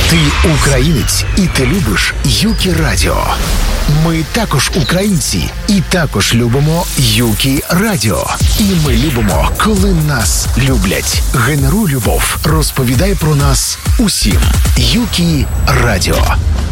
Ти українець і ти любиш Юкі Радіо. Ми також українці і також любимо Юкі Радіо. І ми любимо, коли нас люблять. Генеруй любов, розповідай про нас усім. Юкі Радіо.